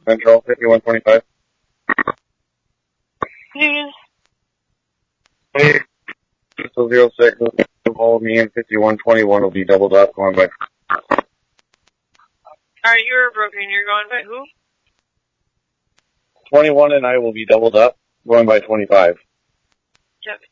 Central, 5125. Hey, so 06, hold me in 5121 will be doubled up, going by. Alright, you were broken. You're going by who? 21 and I will be doubled up, going by 25. Yep.